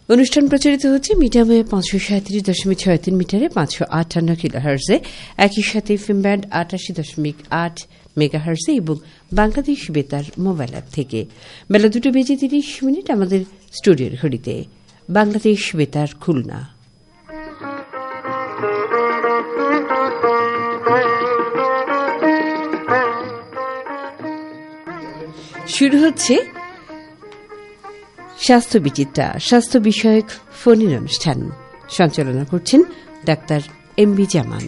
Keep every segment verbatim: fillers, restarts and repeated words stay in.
অনুষ্ঠান প্রচারিত হচ্ছে মিডিয়ামে পাঁচশো সাঁত্রিশ দশমিক ছয় তিন মিটারে পাঁচশো আটান্ন কিলোহার্জে, একই সাথে এফএম ব্যান্ড আটাশি দশমিক আট মেগাহার্জে এবং বাংলাদেশ বেতার মোবাইল অ্যাপ থেকে। বেলা দুটো বেজে তিরিশ মিনিট আমাদের স্টুডিওর ঘড়িতে। বাংলাদেশ বেতার খুলনা। শুরু হচ্ছে স্বাস্থ্য বিচিত্রা, স্বাস্থ্য বিষয়ক ফোনের অনুষ্ঠান। সঞ্চালনা করছেন ডাক্তার এম বি জামান।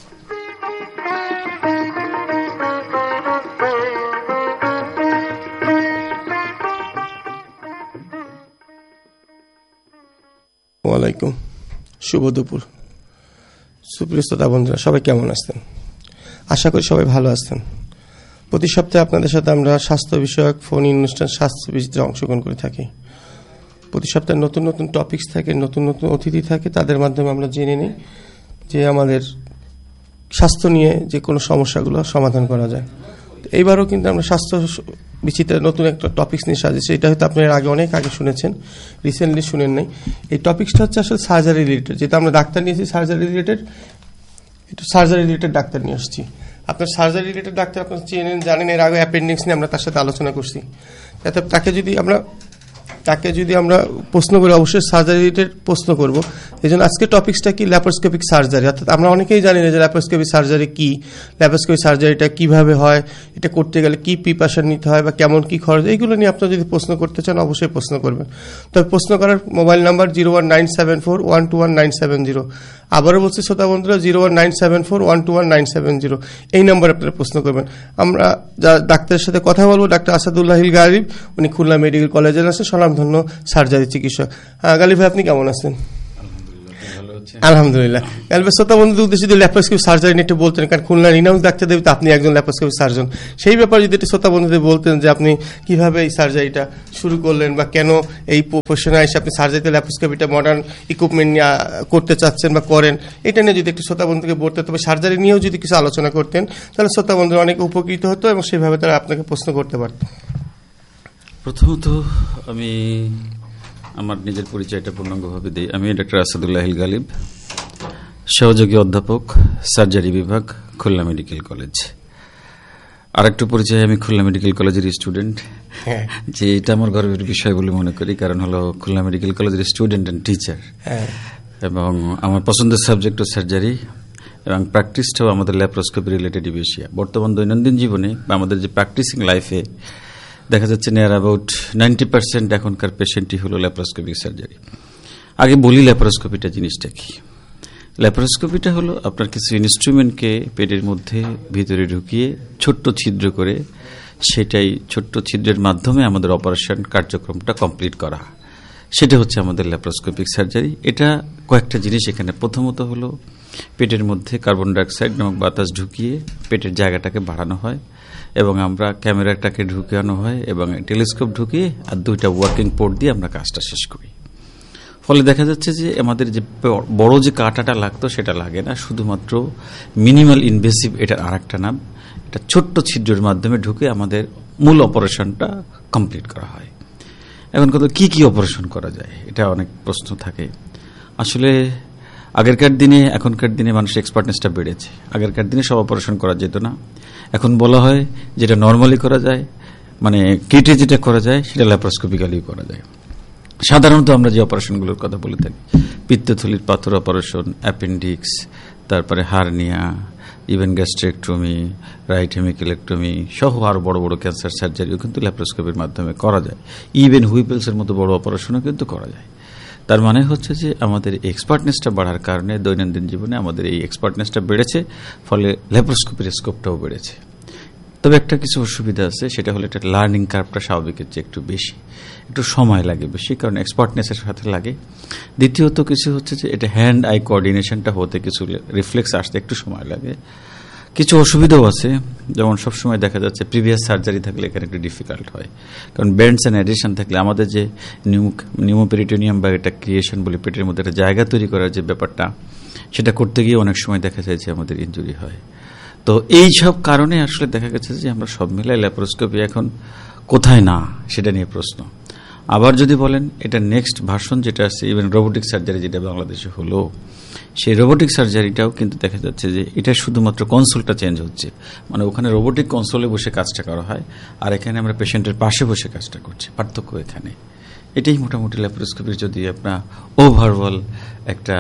ওয়ালাইকুম, শুভ দুপুর। সুপ্রিয় শ্রোতা বন্ধুরা, সবাই কেমন আছেন? আশা করি সবাই ভালো আছেন। প্রতি সপ্তাহে আপনাদের সাথে আমরা স্বাস্থ্য বিষয়ক ফোন অনুষ্ঠান স্বাস্থ্য বিচিত্রায় অংশগ্রহণ করে থাকি। প্রতি সপ্তাহে নতুন নতুন টপিকস থাকে, নতুন নতুন অতিথি থাকে, তাদের মাধ্যমে আমরা জেনে নিই যে আমাদের স্বাস্থ্য নিয়ে যে কোনো সমস্যাগুলো সমাধান করা যায়। এইবারও কিন্তু আমরা স্বাস্থ্য বিচিত্রায় নতুন একটা টপিকস নিয়ে সাজিয়েছি। এটা হয়তো আপনারা আগে অনেক আগে শুনেছেন, রিসেন্টলি শুনেন নাই। এই টপিকসটা হচ্ছে আসলে সার্জারি রিলেটেড। যেটা আমরা ডাক্তার নিয়েছি সার্জারি রিলেটেড, একটু সার্জারি রিলেটেড ডাক্তার নিয়ে আসছি। আপনার সার্জারি রিলেটেড ডাক্তার আপনার চেনেন, জানেন। এর আগে অ্যাপেন্ডিক্স নিয়ে আমরা তার সাথে আলোচনা করছি। যাতে তাকে যদি আমরা তাকে যদি আমরা প্রশ্ন করি, অবশ্যই সার্জারি রিলেটেড প্রশ্ন করবো। এই জন্য আজকে টপিকসটা কি, ল্যাপারোস্কোপিক সার্জারি। অর্থাৎ আমরা অনেকেই জানি না যে ল্যাপারোস্কোপিক সার্জারি কি, ল্যাপারোস্কোপিক সার্জারিটা কিভাবে হয়, এটা করতে গেলে কি প্রিপারেশন নিতে হয় বা কেমন কি খরচ, এইগুলো নিয়ে আপনারা যদি প্রশ্ন করতে চান অবশ্যই প্রশ্ন করবেন। তবে প্রশ্ন করার mobile number zero one nine seven four one two one nine seven zero. আবারও বলছি শ্রোতা বন্ধুরা, zero one nine seven four one two one nine seven zero, এই নাম্বারে আপনারা প্রশ্ন করবেন। আমরা যা ডাক্তারের সাথে কথা বলবো, ডাক্তার আসাদুল্লাহ গালিব, উনি খুলনা মেডিকেল কলেজের আছে, স্বনামধন্য সার্জারি চিকিৎসক। হ্যাঁ গালিব ভাই, আপনি কেমন আছেন? আলহামদুলিল্লাহ। গালিব শ্রোতা বন্ধুদের উদ্দেশ্যে যদি ল্যাপারোস্কোপিক সার্জারি নিয়ে একটু বলতেন, কারণ খুলনার রিনাউন্স ডাক্তার দেব, আপনি একজন ল্যাপারোস্কোপিক সার্জন, সেই ব্যাপারে যদি একটু শ্রোতা বন্ধুদের বলতেন যে আপনি কিভাবে এই সার্জারিটা শুরু করলেন বা কেন এই প্রফেশনে এসে আপনি সার্জারিতে ল্যাপারোস্কোপিটা মডার্ন ইকুইপমেন্ট নিয়ে করতে চাচ্ছেন বা করেন, এটা নিয়ে যদি একটু শ্রোতা বন্ধুকে বলতেন, তবে সার্জারি নিয়েও যদি কিছু আলোচনা করতেন, তাহলে শ্রোতা বন্ধুরা অনেক উপকৃত হতো এবং সেভাবে তারা আপনাকে প্রশ্ন করতে পারত। প্রথমত আমি আমার নিজের পরিচয়টা পূর্ণাঙ্গভাবে দিই। আমি ডাক্তার আসাদুল্লাহ গালিব, সহযোগী অধ্যাপক, সার্জারি বিভাগ, খুলনা মেডিকেল কলেজ। আর একটু পরিচয়, আমি খুলনা মেডিকেল কলেজের স্টুডেন্ট, যে এটা আমার গর্বের বিষয় বলে মনে করি, কারণ হলো খুলনা মেডিকেল কলেজের স্টুডেন্ট অ্যান্ড টিচার, এবং আমার পছন্দের সাবজেক্টও সার্জারি এবং প্র্যাকটিসটাও আমাদের ল্যাপারোস্কোপি রিলেটেড বেশি। বর্তমান দৈনন্দিন জীবনে বা আমাদের যে প্র্যাকটিসিং লাইফে দেখা যাচ্ছে নিয়ার অ্যাবাউট নাইনটি পার্সেন্ট এখনকার পেশেন্টই হলো ল্যাপারোস্কোপিক সার্জারি। আগে বলি ল্যাপারোস্কোপিটা জিনিসটা কি। ল্যাপারোস্কোপিটা হলো আপনার কিছু ইনস্ট্রুমেন্টকে পেটের মধ্যে ভিতরে ঢুকিয়ে ছোট্ট ছিদ্র করে সেটাই ছোট্ট ছিদ্রের মাধ্যমে আমাদের অপারেশন কার্যক্রমটা কমপ্লিট করা, সেটা হচ্ছে আমাদের ল্যাপারোস্কোপিক সার্জারি। এটা কয়েকটা জিনিস এখানে। প্রথমত হলো পেটের মধ্যে কার্বন ডাইঅক্সাইড নামক বাতাস ঢুকিয়ে পেটের জায়গাটাকে বাড়ানো হয় এবং আমরা ক্যামেরাটাকে ঢুকানো হয় এবং টেলিস্কোপ ঢুকিয়ে আর দুইটা ওয়ার্কিং পোর্ট দিয়ে আমরা কাজটা শেষ করি। ফলে দেখা যাচ্ছে যে আমাদের যে বড় যে কাটাটা লাগতো সেটা লাগে না, শুধুমাত্র মিনিমাল ইনভেসিভ, এটার আর একটা নাম। এটা ছোট্ট ছিদ্রের মাধ্যমে ঢুকে আমাদের মূল অপারেশনটা কমপ্লিট করা হয়। এখন কত কি কি অপারেশন করা যায়, এটা অনেক প্রশ্ন থাকে। আসলে আগেরকার দিনে এখনকার দিনে মানুষের এক্সপার্টনেসটা বেড়েছে। আগেরকার দিনে সব অপারেশন করা যেত না, এখন বলা হয় যেটা নর্মালি করা যায়, মানে কেটে যেটা করা যায় সেটা ল্যাপারোস্কোপিক্যালি করা যায়। সাধারণত আমরা যে অপারেশনগুলোর কথা বলে থাকি, পিত্তথলির পাথর অপারেশন, অ্যাপেন্ডিক্স, তারপরে হার্নিয়া, ইভেন গ্যাস্ট্রেক্টমি, রাইট হেমিকেলেক্টমি সহ আরও বড় বড় ক্যান্সার সার্জারিও কিন্তু ল্যাপারোস্কোপির মাধ্যমে করা যায়। ইভেন হুইপেলসের মতো বড় অপারেশনও কিন্তু করা যায়। তার মানে হচ্ছে যে আমাদের এক্সপার্টনেসটা বাড়ার কারণে দৈনন্দিন জীবনে আমাদের এই এক্সপার্টনেসটা বেড়েছে, ফলে ল্যাপারোস্কোপির স্কোপটাও বেড়েছে। তবে একটা কিছু অসুবিধা আছে, সেটা হলো এটা লার্নিং কার্ভটা স্বাভাবিকের চেয়ে একটু বেশি, একটু সময় লাগে বেশি, কারণ এক্সপার্টনেসের সাথে লাগে। দ্বিতীয়ত কিছু হচ্ছে যে এটা হ্যান্ড আই কোঅর্ডিনেশনটা হতে, কিছু রিফ্লেক্স আসতে একটু সময় লাগে। কিছু অসুবিধাও আছে, যেমন সবসময় দেখা যাচ্ছে প্রিভিয়াস সার্জারি থাকলে এখানে একটু ডিফিকাল্ট হয়, কারণ বেন্ডস অ্যান্ড অ্যাডিশন থাকলে আমাদের যে নিউমোপেরিটোনিয়াম বা এটা ক্রিয়েশন বলে পেটের মধ্যে একটা জায়গা তৈরি করার যে ব্যাপারটা, সেটা করতে গিয়ে অনেক সময় দেখা যায় যে আমাদের ইনজুরি হয়। তো এই সব কারণে আসলে দেখা গেছে যে আমরা সব মিলাই ল্যাপারোস্কোপি এখন কোথায় না সেটা নিয়ে প্রশ্ন। আবার যদি বলেন এটা নেক্সট ভার্সন যেটা আছে, ইভেন রোবোটিক সার্জারি যেটা বাংলাদেশে হলো, সেই রোবোটিক সার্জারিটাও কিন্তু দেখা যাচ্ছে যে এটা শুধুমাত্র কনসোলটা চেঞ্জ হচ্ছে, মানে ওখানে রোবোটিক কনসোলে বসে কাজটা করা হয়, আর এখানে আমরা পেশেন্টের পাশে বসে কাজটা করছি। পার্থক্য এখানে এটাই মোটামুটি ল্যাপারোস্কোপির যদি আপনার ওভারঅল একটা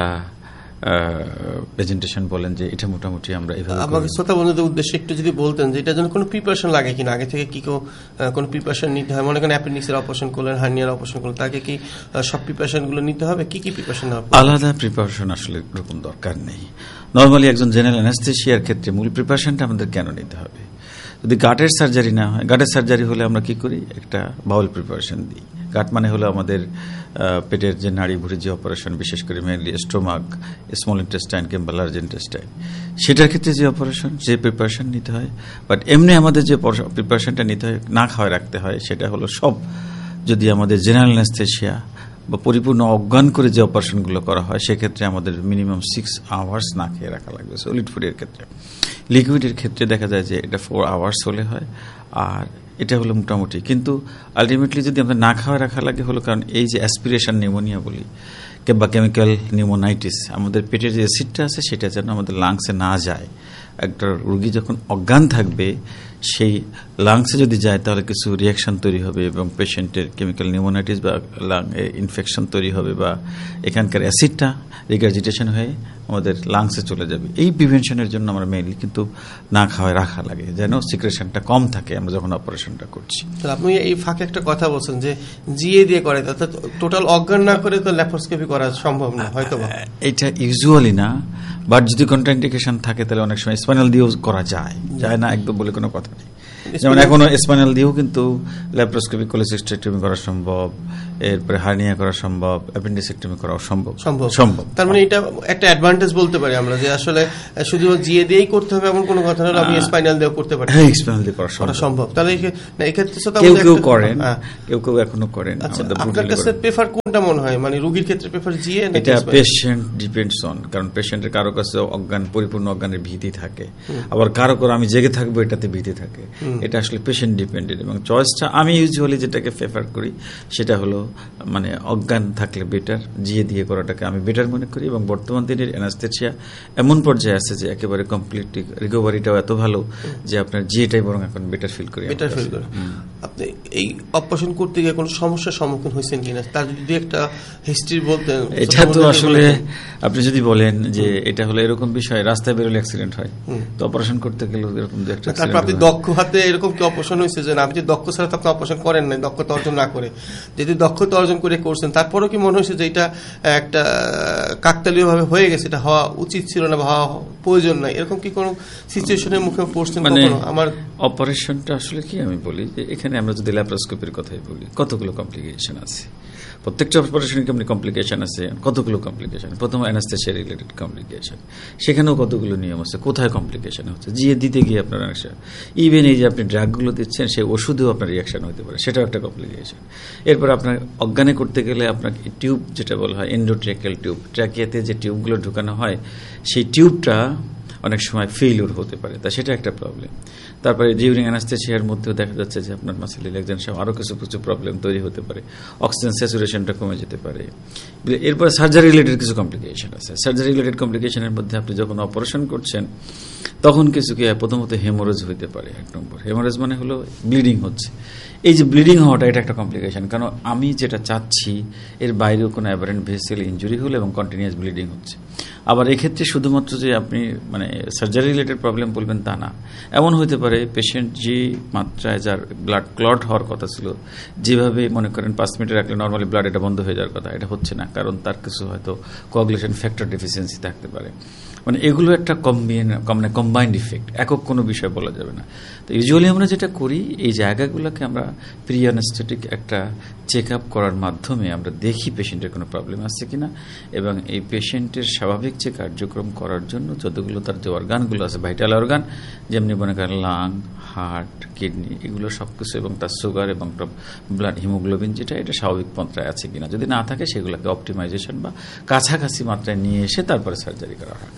প্রেজেন্টেশন বলেন যে এটা মোটামুটি আমরা এভাবে। আমাকে শ্রোতা বন্ধুদের উদ্দেশ্যে একটু যদি বলতেন যে এটার জন্য কোনো প্রিপারেশন লাগে কিনা, আগে থেকে কি কোনো প্রিপারেশন নিতে হয়? মনে করেন অ্যাপেন্ডিক্সের অপারেশন করলেন, হার্নিয়ার অপারেশন করলেন, তাকে কি সব প্রিপারেশনগুলো নিতে হবে? কি কি প্রিপারেশন হবে? আলাদা প্রিপারেশন আসলে এরকম দরকার নেই। নর্মালি একজন জেনারেল অ্যানেস্থেসিয়ার ক্ষেত্রে মূল প্রিপারেশনটা আমাদের কেন নিতে হবে? যদি গাটের সার্জারি না হয়, গাটের সার্জারি হলে আমরা কি করি, একটা বাউল প্রিপারেশন দিই। গাট মানে হলো আমাদের পেটের যে নাড়ি ভুঁড়ি যে অপারেশন, বিশেষ করে মেনলি স্টোমাক, স্মল ইন্টেস্টাইন কিংবা লার্জ ইন্টেস্টাইন, সেটার ক্ষেত্রে যে অপারেশন, যে প্রিপারেশন নিতে হয়। বাট এমনি আমাদের যে প্রিপারেশনটা নিতে হয়, না খাওয়ায় রাখতে হয়, সেটা হলো সব যদি আমাদের জেনারেল অ্যানেস্থেসিয়া বা পরিপূর্ণ অজ্ঞান করে যে অপারেশনগুলো করা হয়, সেক্ষেত্রে আমাদের মিনিমাম সিক্স আওয়ার্স না খেয়ে রাখা লাগবে সলিড ফুডের ক্ষেত্রে। লিকুইডের ক্ষেত্রে দেখা যায় যে এটা ফোর আওয়ার্স হলে হয়, আর এটা হলো মোটামুটি। কিন্তু আলটিমেটলি যদি আমরা না খাওয়া রাখা লাগে হলো কারণ এই যে অ্যাসপিরেশন নিউমোনিয়া বলি কিংবা কেমিক্যাল নিউমোনাইটিস, আমাদের পেটের যে অ্যাসিডটা আছে সেটা যেন আমাদের লাংসে না যায়। একটা রোগী যখন অজ্ঞান থাকবে, সেই লাংসে যদি যায় তাহলে কিছু রিয়াকশন তৈরি হবে এবং পেশেন্টের কেমিক্যাল নিউমোনাইটিস বা লাং ইনফেকশন তৈরি হবে, বা এখানকার অ্যাসিডটা রিগার্জিটেশন হয়ে আমাদের লাংসে চলে যাবে। এই প্রিভেনশনের জন্য আমরা মেইনলি কিন্তু না খাওয়ায় রাখা লাগে, যেন সিক্রেশনটা কম থাকে আমরা যখন অপারেশনটা করছি। আপনি এই ফাঁকে একটা কথা বলছেন যে জিএ দিয়ে করে, অর্থাৎ টোটাল অজ্ঞান না করে তো ল্যাপারোস্কোপি করা সম্ভব না হয়তো। এটা ইউজুয়ালি না, বাট যদি কন্ট্রাইন্ডিকেশন থাকে তাহলে অনেক সময় স্পাইনাল দিয়েও করা যায়, যায় না একদম বলে কোনো কথা নেই। যেমন এখনো স্পাইনাল দিয়েও কিন্তু ল্যাপারোস্কোপি কোলেসিস্টেক্টমি করা সম্ভব, এরপরে হার্নিয়া করা সম্ভব, অ্যাপেন্ডিসেক্টমি করা সম্ভব সম্ভব তার মানে এটা একটা অ্যাডভান্টেজ বলতে পারি আমরা যে আসলে শুধু জিএ দিয়েই করতে হবে এমন কোনো কথা নয়, আমি স্পাইনাল দিয়েও করতে পারি। হ্যাঁ, স্পাইনাল দিয়ে করা সম্ভব। তাহলে এই ক্ষেত্রে কেউ কেউ করেন, কেউ কেউ এখনো করেন। আপনার কাছে প্রেফার কোনটা মনে হয়, মানে রোগীর ক্ষেত্রে প্রেফার জিএ? এটা পেশেন্ট ডিপেন্ডস অন, কারণ পেশেন্টের কারো কাছে অজ্ঞান, পরিপূর্ণ অজ্ঞানের ভীতি থাকে, আবার কারো কারো আমি জেগে থাকবো এটাতে ভীতি থাকে। এটা আসলে পেশেন্ট ডিপেন্ডেন্ট, এবং চয়েসটা আমি ইউজুয়ালি যেটাকে প্রেফার করি সেটা হলো মানে অজ্ঞান থাকলে বেটার, জিয়ে দিয়ে করাটাকে আমি বেটার মনে করি। এবং বর্তমান দিনের অ্যানাস্থেসিয়া এমন পর্যায়ে আছে যে একেবারে কমপ্লিট রিকভারিটাও এত ভালো যে আপনার জিএটাই বরং এখন বেটার ফিল করি। বেটার ফিল করি। আপনি এই অপারেশন করতে গিয়ে কোনো সমস্যার সম্মুখীন হয়েছেন কিনা, তার যদি একটা হিস্ট্রি বলতেন। এটা তো আসলে আপনি যদি বলেন যে এটা হলো এরকম বিষয়, রাস্তায় বেরোলে অ্যাক্সিডেন্ট হয়, তো অপারেশন করতে গেলে এরকম দু একটা। তারপর আপনি দক্ষ হাতে এরকম কি অপারেশন হয়েছে যে আপনি দক্ষ ছাড়া তো আপনি অপারেশন করেন নাই, দক্ষতা অর্জন না করে? যদি দক্ষতা অর্জন করে করছেন, তারপরেও কি মনে হয়েছে যে এটা একটা কাকতালীয় ভাবে হয়ে গেছে, এটা হওয়া উচিত ছিল না বা হওয়া প্রয়োজন নাই, এরকম কি কোনো সিচুয়েশনের মুখে পড়ছেন? মানে আমার অপারেশনটা আসলে কি আমি বলি যে এখানে আমরা যদি ল্যাপারোস্কোপির কথাই বলি, কতগুলো কমপ্লিকেশন আছে, প্রত্যেকটা অপারেশনের কেমনি কমপ্লিকেশন আছে, কতগুলো কমপ্লিকেশন। প্রথম অ্যানাস্থেসিয়া রিলেটেড কমপ্লিকেশন, সেখানেও কতগুলো নিয়ম আছে, কোথায় কমপ্লিকেশন হচ্ছে, জিয়ে দিতে গিয়ে আপনার ইভেন এই যে আপনি ড্রাগগুলো দিচ্ছেন সেই ওষুধেও আপনার রিয়াকশন হতে পারে, সেটাও একটা কমপ্লিকেশন। এরপর আপনার অজ্ঞানে করতে গেলে আপনাকে টিউব যেটা বলা হয় এন্ডোট্রেকিয়াল টিউব, ট্র্যাকিয়াতে যে টিউবগুলো ঢুকানো হয় সেই টিউবটা অনেক সময় ফেইলিউর হতে পারে, তা সেটা একটা প্রবলেম। তারপরে ডিউরিং অ্যানাস্থেসিয়ার মধ্যেও দেখা যাচ্ছে যে আপনার মাসেল রিল্যাক্সেশন আরও কিছু কিছু প্রবলেম তৈরি হতে পারে, অক্সিজেন স্যাচুরেশনটা কমে যেতে পারে। এরপরে সার্জারি রিলেটেড কিছু কমপ্লিকেশন আছে। সার্জারি রিলেটেড কমপ্লিকেশনের মধ্যে আপনি যখন অপারেশন করছেন তখন কিছু কি প্রথমত হেমোরেজ হইতে পারে। এক নম্বর হেমোরেজ মানে হলো ব্লিডিং হচ্ছে। এই যে ব্লিডিং হওয়াটা এটা একটা কমপ্লিকেশন, কারণ আমি যেটা চাচ্ছি এর বাইরেও কোনো অ্যাবারেন্ট ভেসেল ইনজুরি হলো এবং কন্টিনিউয়াস ব্লিডিং হচ্ছে। আবার এক্ষেত্রে শুধুমাত্র যে আপনি মানে সার্জারি রিলেটেড প্রবলেম বলবেন তা না, এমন হতে পারে পেশেন্ট যে মাত্রায় যার ব্লাড ক্লট হওয়ার কথা ছিল, যেভাবে মনে করেন পাঁচ মিনিট রাখলে নর্মালি ব্লাড এটা বন্ধ হয়ে যাওয়ার কথা, এটা হচ্ছে না, কারণ তার কিছু হয়তো কোয়াগুলেশন ফ্যাক্টর ডেফিসিয়েন্সি থাকতে পারে। মানে এগুলো একটা কম্বিন মানে কম্বাইন্ড ইফেক্ট, একক কোনো বিষয় বলা যাবে না। তো ইউজুয়ালি আমরা যেটা করি এই জায়গাগুলোকে আমরা প্রি অ্যানেস্থেটিক একটা চেক আপ করার মাধ্যমে আমরা দেখি পেশেন্টের কোনো প্রবলেম আছে কিনা, এবং এই পেশেন্টের স্বাভাবিক যে কার্যক্রম করার জন্য যতগুলো তার যে অর্গানগুলো আছে, ভাইটাল অর্গান, যেমনি মনে করেন লাং, হার্ট, কিডনি, এগুলো সব কিছু, এবং তার সুগার এবং ব্লাড হিমোগ্লোবিন যেটা, এটা স্বাভাবিক পন্থায় আছে কিনা, যদি না থাকে সেগুলোকে অপটিমাইজেশন বা কাছাকাছি মাত্রায় নিয়ে এসে তারপরে সার্জারি করা হয়।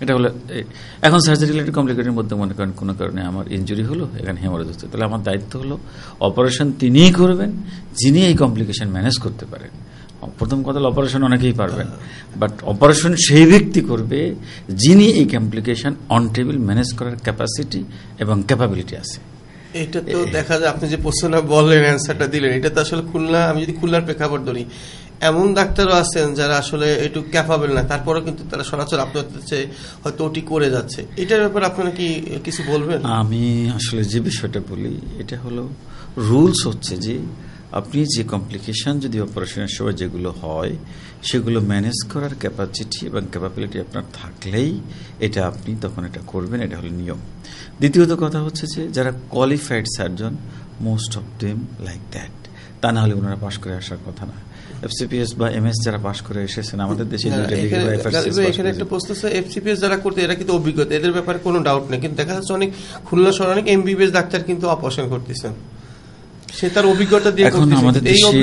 এটা হলো এখন সার্জারি রিলেটেড কমপ্লিকেটের মধ্যে মনে করেন কোনো কারণে আমার ইনজুরি হলো, এখানে হেমারেজ হচ্ছে, তাহলে আমার দায়িত্ব হলো অপারেশন তিনিই করবেন যিনি এই কমপ্লিকেশন ম্যানেজ করতে পারেন। প্রথম কথা হলো অপারেশন অনেকেই পারবেন, বাট অপারেশন সেই ব্যক্তি করবে যিনি এই কমপ্লিকেশন অন টেবিল ম্যানেজ করার ক্যাপাসিটি এবং ক্যাপাবিলিটি আছে। এটা তো দেখা যায় আপনি যে প্রশ্নটা বললেন, অ্যান্সারটা দিলেন, এটা তো আসলে খুলনা, আমি যদি খুলনার প্রেক্ষাপট ধরি, এমন ডাক্তারও আছেন যারা আসলে একটু ক্যাপাবল না, তারপরেও কিন্তু তারা সরাসরি আপনার হয়তো ওটি করে যাচ্ছে। এটার ব্যাপারে আপনারা কি কিছু বলবেন? আমি আসলে যে বিষয়টা বলি, এটা হলো রুলস হচ্ছে যে আপনি যে কমপ্লিকেশন যদি অপারেশনের সময় যেগুলো হয় সেগুলো ম্যানেজ করার ক্যাপাসিটি এবং ক্যাপাবিলিটি আপনার থাকলেই এটা আপনি তখন এটা করবেন, এটা হলো নিয়ম। দ্বিতীয়ত কথা হচ্ছে যে যারা qualified surgeon, most of them like that, তা না হলে ওনারা পাশ করে আসার কথা না। এফসিপিএস বা এমএস যারা পাশ করে এসেছেন আমাদের দেশে, এখানে একটা প্রশ্ন আছে, এফসিপিএস যারা করতে এরা কিন্তু অভিজ্ঞতা, এদের ব্যাপারে কোনো ডাউট নেই, কিন্তু দেখা যাচ্ছে অনেক খুলনা শহরে অনেক এমবিবিএস ডাক্তার কিন্তু অপারেশন করতেছেন, সে তার অভিজ্ঞতা দিয়ে। এখন আমাদের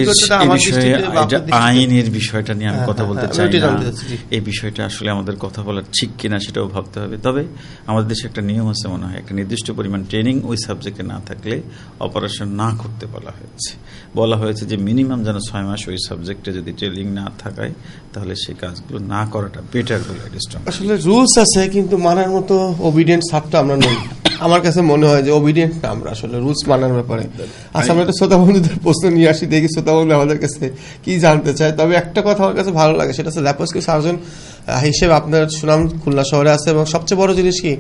আইনের বিষয়টা নিয়ে আমি কথা বলতে চাই না, এই বিষয়টা আসলে আমাদের কথা বলার ঠিক কিনা সেটাও ভাবতে হবে। তবে আমাদের দেশে একটা নিয়ম আছে মনে হয়, একটা নির্দিষ্ট পরিমাণ ট্রেনিং ওই সাবজেক্টে না থাকলে অপারেশন না করতে বলা হয়েছে। বলা হয়েছে যে মিনিমাম যেন ছয় মাস ওই সাবজেক্টে যদি ট্রেনিং না থাকায় তাহলে সেই কাজগুলো না করাটা বেটার বলে। আসলে রুলস আছে কিন্তু মানার মতো ওবিডিয়েন্ট ছাত্র আমরা নই। আমার কাছে মনে হয় যে ওবিডিয়েন্ট না আমরা আসলে রুলস মানার ব্যাপারে। আচ্ছা, আমরা একটা শ্রোতা বন্ধুদের প্রশ্ন নিয়ে আসি, দেখি শ্রোতা বন্ধু আমাদের কাছে কি জানতে চায়। তবে একটা কথা আমার কাছে ভালো লাগে, সেটা হচ্ছে ল্যাপারোস্কোপি সার্জন হিসেবে আপনার সুনাম খুলনা শহরে আছে, এবং সবচেয়ে বড় জিনিস কি,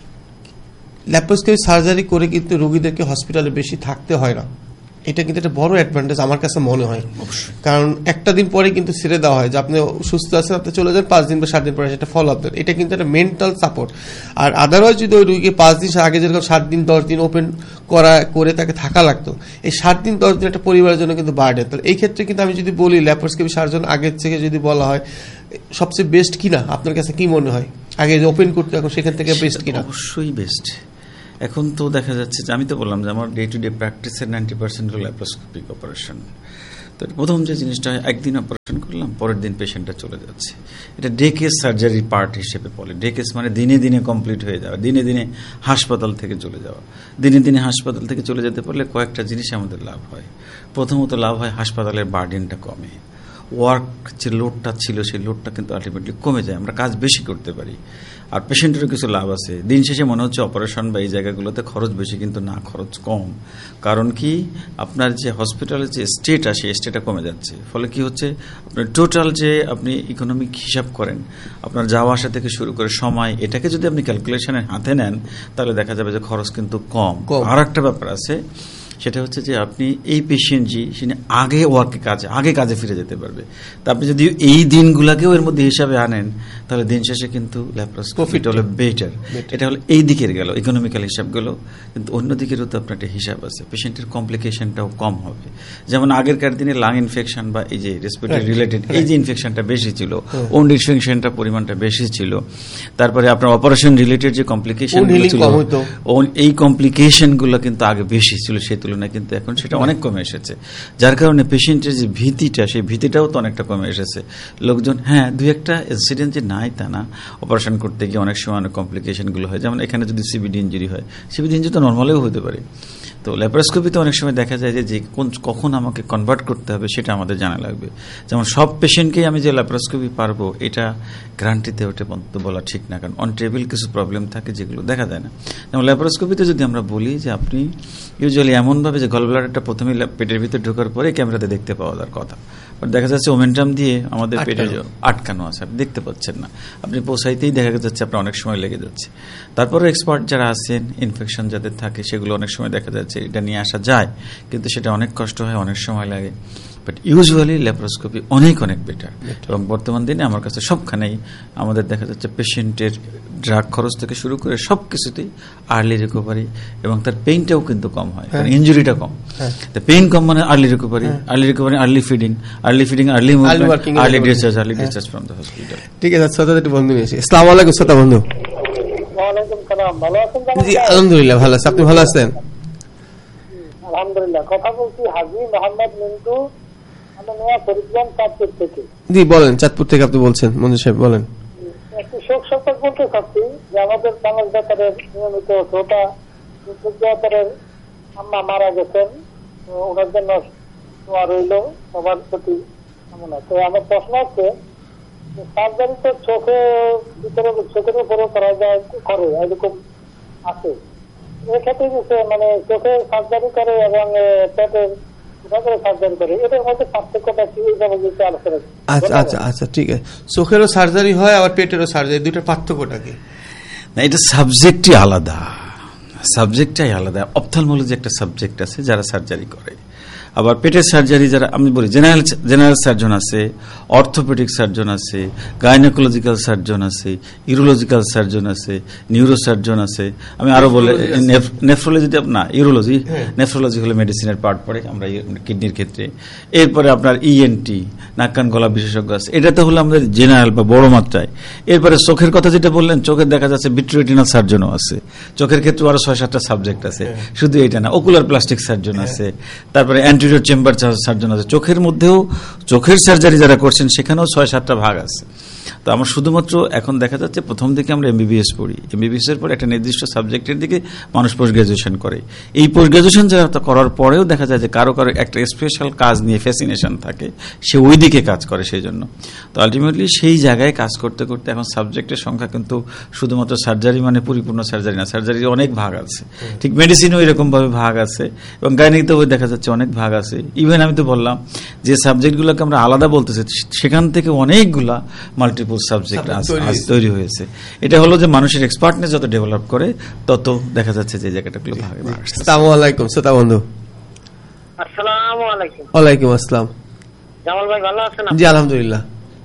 ল্যাপারোস্কোপি সার্জারি করে কিন্তু রোগীদেরকে হসপিটালে বেশি থাকতে হয় না। এটা কিন্তু একটা বড় অ্যাডভান্টেজ আমার কাছে মনে হয়, কারণ একটা দিন পরে কিন্তু ছেড়ে দেওয়া হয় যে আপনি সুস্থ আছেন, আপনি চলে যান, পাঁচ দিন বা সাত দিন পরে সেটা ফলো আপ দেন। এটা কিন্তু একটা মেন্টাল সাপোর্ট। আর আদারওয়াইজ যদি ওই রুগীকে পাঁচ দিন আগে যেরকম সাত দিন দশ দিন ওপেন করা করে তাকে থাকা লাগতো, এই সাত দিন দশ দিন একটা পরিবারের জন্য কিন্তু বার্ডেন। তাহলে এই ক্ষেত্রে কিন্তু আমি যদি বলি ল্যাপারোস্কোপি সার্জন আগের থেকে যদি বলা হয় সবচেয়ে বেস্ট কিনা, আপনার কাছে কি মনে হয়? আগে যে ওপেন করতে এখন সেখান থেকে বেস্ট কিনা? অবশ্যই বেস্ট। এখন তো দেখা যাচ্ছে যে আমি তো বললাম যে আমার ডে টু ডে প্র্যাকটিসের নাইনটি পার্সেন্ট হলো ল্যাপারোস্কোপিক অপারেশন। তো প্রথম যে জিনিসটা হয়, একদিন অপারেশন করলাম, পরের দিন পেশেন্টটা চলে যাচ্ছে। এটা ডে কেস সার্জারির পার্ট হিসেবে বলে। ডে কেস মানে দিনে দিনে কমপ্লিট হয়ে যাওয়া, দিনে দিনে হাসপাতাল থেকে চলে যাওয়া। দিনে দিনে হাসপাতাল থেকে চলে যেতে পারলে কয়েকটা জিনিস আমাদের লাভ হয়। প্রথমত লাভ হয় হাসপাতালের বার্ডেনটা কমে, ওয়ার্ক যে লোডটা ছিল সেই লোডটা কিন্তু আলটিমেটলি কমে যায়, আমরা কাজ বেশি করতে পারি। আর পেশেন্টেরও কিছু লাভ আছে। দিন শেষে মনে হচ্ছে অপারেশন বা এই জায়গাগুলোতে খরচ বেশি, কিন্তু না, খরচ কম। কারণ কি, আপনার যে হসপিটালের যে স্টেটা সেই স্টেটা কমে যাচ্ছে। ফলে কি হচ্ছে, আপনার টোটাল যে আপনি ইকোনমিক হিসাব করেন, আপনার যাওয়া আসা থেকে শুরু করে সময়, এটাকে যদি আপনি ক্যালকুলেশনের হাতে নেন তাহলে দেখা যাবে যে খরচ কিন্তু কম। আর একটা ব্যাপার আছে, সেটা হচ্ছে যে আপনি এই পেশেন্ট জি তিনি আগে ওয়ার্কে কাজে আগে কাজে ফিরে যেতে পারবে। তা আপনি যদি এই দিনগুলোকেও এর মধ্যে হিসাবে আনেন তাহলে দিন শেষে কিন্তু ল্যাপারোস্কোপিটা হলো বেটার। এটা হলো এই দিকের গেল ইকোনমিক্যাল হিসাবগুলো, কিন্তু অন্য দিকেরও তো আপনার একটা হিসাব আছে, পেশেন্টের কমপ্লিকেশনটাও কম হবে। যেমন আগেরকার দিনে লাং ইনফেকশন বা এই যে রেসপিরেটরি রিলেটেড এই যে ইনফেকশনটা বেশি ছিল, ওন্ড ইনফেকশনটা পরিমাণটা বেশি ছিল। তারপরে আপনার অপারেশন রিলেটেড যে কমপ্লিকেশন ছিল, এই কমপ্লিকেশনগুলো কিন্তু আগে বেশি ছিল, সেই তুলনায় কিন্তু এখন সেটা অনেক কমে এসেছে। যার কারণে পেশেন্টের যে ভীতিটা, সেই ভীতিটাও তো অনেকটা কমে এসেছে। লোকজন হ্যাঁ দুই একটা ইনসিডেন্ট যে নাই তা না, অপারেশন করতে গিয়ে অনেক সময় অনেক কমপ্লিকেশনগুলো হয়। যেমন এখানে যদি সিবিডি ইঞ্জুরি হয়, সিবিডি ইঞ্জুরি তো নর্মালেও হতে পারে। তো ল্যাপারোস্কোপিতে অনেক সময় দেখা যায় যে কোন কখন আমাকে কনভার্ট করতে হবে সেটা আমাদের জানা লাগবে। যেমন সব পেশেন্টকেই আমি যে ল্যাপারোস্কোপি পারবো এটা গ্যারান্টিতে ওটা বলা ঠিক না, কারণ অন টেবিল কিছু প্রবলেম থাকে যেগুলো দেখা যায় না। যেমন ল্যাপারোস্কোপিতে যদি আমরা বলি যে আপনি ইউজুয়ালি এমনভাবে যে গল ব্লাডারটা প্রথমে পেটের ভিতরে ঢোকার পরে ক্যামেরাতে দেখতে পাওয়া যাওয়ার কথা, বাট দেখা যাচ্ছে ওমেন্টাম দিয়ে আমাদের পেটে আটকানো আছে, আপনি দেখতে পাচ্ছেন না। আপনি পৌঁছাইতেই দেখা যাচ্ছে আপনার অনেক সময় লেগে যাচ্ছে। তারপরে এক্সপার্ট যারা আছেন, ইনফেকশন যাদের থাকে, সেগুলো অনেক সময় দেখা যাচ্ছে এটা নিয়ে আসা যায়, কিন্তু সেটা অনেক কষ্ট হয়, অনেক সময় লাগে। বাট ইউজুয়ালি ল্যাপারোস্কোপি অনেক অনেক বেটার। এবং বর্তমান দিনে আমার কাছে সবখানেই আমাদের দেখা যাচ্ছে পেশেন্টের ড্রাগ খরচ থেকে শুরু করে সব কিছুতেই আর্লি রিকভারি, এবং তার পেইনটাও কিন্তু কম হয়, কারণ ইঞ্জুরিটা কম। পেইন কম মানে early recovery, early recovery early feeding, early feeding early movement, early discharge, early discharge from the hospital. ঠিক আছে, শ্রোতা একটু বন্ধু নিয়েছি। আসসালামু আলাইকুম শ্রোতা বন্ধু। ওয়ালাইকুম সালাম, ভালো আছেন? জি আলহামদুলিল্লাহ ভালো আছি, আপনি ভালো আছেন? আলহামদুলিল্লাহ। কথা বলছি হাজী মোহাম্মদ মিন্টু, আমি নয়া পরিজন চাঁদপুর থেকে। জি বলেন, চাঁদপুর থেকে আপনি বলছেন মঞ্জু সাহেব, বলেন। একটু শোক সংবাদ বলতে চাচ্ছি যে আমাদের বাংলাদেশ বেতারের নিয়মিত শ্রোতা বেতারের আম্মা মারা গেছেন, তো ওনার জন্য দোয়া রইল সবার প্রতি কামনা। তো আমার প্রশ্ন হচ্ছে, সার্জারি তো চোখে ভিতরে চোখের উপরে করা যায়, করে এরকম আছে, এক্ষেত্রে যে মানে চোখে সার্জারি করে এবং পেটের সার্জারি করে, এটার মধ্যে পার্থক্যটা কি? এইভাবে যদি আলোচনা। আচ্ছা আচ্ছা আচ্ছা ঠিক আছে, চোখেরও সার্জারি হয় আবার পেটেরও সার্জারি, দুইটার পার্থক্যটা কি? না, এটা সাবজেক্টই আলাদা, সাবজেক্টটাই আলাদা। অপথলমোলজি একটা সাবজেক্ট আছে যারা সার্জারি করে, আবার পেটের সার্জারি যারা আমি বলি জেনারেল জেনারেল সার্জন আছে, অর্থোপেডিক সার্জন আছে, গাইনোকোলজিক্যাল সার্জন আছে, ইউরোলজিক্যাল সার্জন আছে, নিউরো সার্জন আছে। আমি আরো বলে নেফ্রোলজি না ইউরোলজি, নেফ্রোলজি হলে মেডিসিনের পার্ট পড়ে আমরা কিডনির ক্ষেত্রে। এরপরে আপনার ইএনটি নাক কান গলা বিশেষজ্ঞ আছে, এটাতে হলো আমাদের জেনারেল বা বড় মাত্রায়। এরপরে চোখের কথা যেটা বললেন, চোখের দেখা যাচ্ছে ভিট্রিওরেটিনাল সার্জনও আছে, চোখের ক্ষেত্রে আরো ছয় সাতটা সাবজেক্ট আছে, শুধু এটা না, ওকুলার প্লাস্টিক সার্জন আছে, তারপরে অ্যান্টেরিয়র চেম্বার সার্জন আছে। চোখের মধ্যেও চোখের সার্জারি যারা করছেন সেখানেও ছয় সাতটা ভাগ আছে। তো আমার শুধুমাত্র এখন দেখা যাচ্ছে প্রথম দিকে আমরা এমবিবিএস পড়ি, এমবিবিএস এর পর একটা নির্দিষ্ট সাবজেক্টের দিকে মানুষ পোস্ট গ্রাজুয়েশন করে। এই পোস্ট গ্রাজুয়েশন যারা করার পরেও দেখা যায় যে কারো কারো একটা স্পেশাল কাজ নিয়ে ফ্যাসিনেশন থাকে, সে ওই দিকে কাজ করে সেই জন্য। তো আলটিমেটলি সেই জায়গায় কাজ করতে করতে এখন সাবজেক্টের সংখ্যা কিন্তু শুধুমাত্র সার্জারি মানে পরিপূর্ণ সার্জারি না, সার্জারির অনেক ভাগ আছে, ঠিক মেডিসিনও এরকম ভাবে ভাগ আছে, এবং গাইনিকতেও দেখা যাচ্ছে অনেক ভাগ আছে। ইভেন আমি তো বললাম যে সাবজেক্টগুলোকে আমরা আলাদা বলতেছি, সেখান থেকে অনেকগুলা মাল্টিপল সাবজেক্ট তৈরি হয়েছে। এটা হলো যে মানুষের এক্সপার্টনেস যত ডেভেলপ করে তত দেখা যাচ্ছে যে জায়গাটাগুলো ভাগে ভাগ। আসসালামু আলাইকুম শ্রোতা বন্ধু। আসসালামু আলাইকুম। ওয়ালাইকুম আসসালাম। জামাল ভাই ভালো আছেন? জি আলহামদুলিল্লাহ।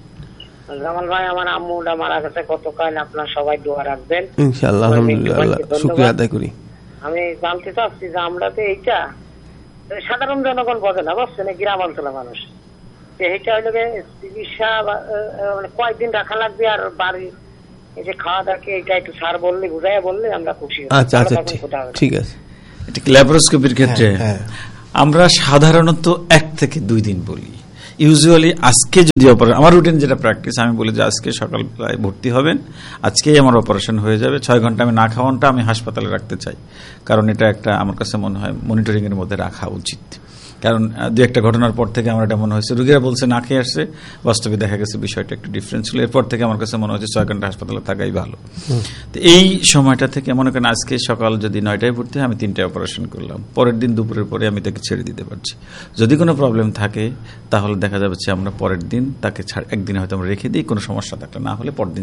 জামাল ভাই, আমার আম্মুটা মারা গেছে গতকাল, আপনার সবাই দোয়া রাখবেন ইনশাআল্লাহ। আলহামদুলিল্লাহ, শুকরিয়া আদায় করি। আমি জানতে চাচ্ছি যে আমরা তো এইটা সাধারণ জনগণ বোঝে না, বুঝছেন, গ্রাম অঞ্চলের মানুষ, এইটা হইল চিকিৎসা মানে কয়েকদিন রাখা লাগবে, আর বাড়ি এই যে খাওয়া দাওয়া এটা একটু সার বললে বুঝাইয়া বললে আমরা খুশি হই। আচ্ছা আচ্ছা ঠিক আছে। এটা ল্যাপারোস্কোপির ক্ষেত্রে আমরা সাধারণত এক থেকে দুই দিন বলি। ইউজুয়ালি আজকে যদি অপারেশন, আমার রুটিন যেটা প্র্যাকটিস, আমি বলি যে আজকে সকালবেলায় ভর্তি হবেন, আজকেই আমার অপারেশন হয়ে যাবে, ছয় ঘন্টা আমি না খাওয়ানটা আমি হাসপাতালে রাখতে চাই, কারণ এটা একটা আমার কাছে মনে হয় মনিটরিং এর মধ্যে রাখা উচিত। কারণ দু একটা ঘটনার পর থেকে আমার এটা মনে হয়েছে, রোগীরা বলছে না খেয়ে আসছে, বাস্তবে দেখা গেছে বিষয়টা একটু ডিফারেন্স ছিল। এরপর থেকে আমার কাছে মনে হচ্ছে ছয় ঘন্টা হাসপাতালে থাকাই ভালো। তো এই সময়টা থেকে মনে করেন আজকে সকাল যদি নয়টায় ভর্তি হয়, আমি তিনটায় অপারেশন করলাম, পরের দিন দুপুরের পরে আমি তাকে ছেড়ে দিতে পারছি। যদি কোনো প্রবলেম থাকে তাহলে দেখা যাচ্ছে আমরা পরের দিন তাকে একদিন হয়তো আমরা রেখে দিই, কোনো সমস্যা থাকলে, না হলে পরের দিন